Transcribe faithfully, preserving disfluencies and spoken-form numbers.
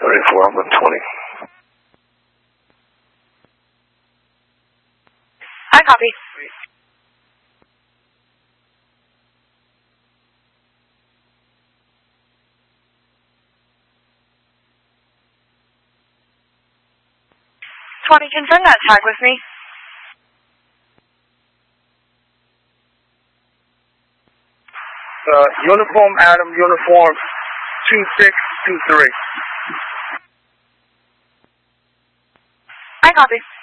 thirty-four, I'm with twenty. I copy. twenty, confirm that tag with me. Uh, uniform Adam, uniform two six two three. I copy.